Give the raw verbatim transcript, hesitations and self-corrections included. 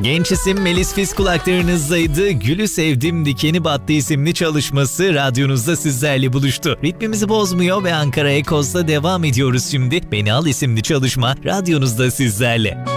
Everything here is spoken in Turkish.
Genç isim Melis Fiz kulaklarınızdaydı. Gülü Sevdim Dikeni Battı isimli çalışması radyonuzda sizlerle buluştu. Ritmimizi bozmuyor ve Ankara Ekos'ta devam ediyoruz şimdi. Beni Al isimli çalışma radyonuzda sizlerle.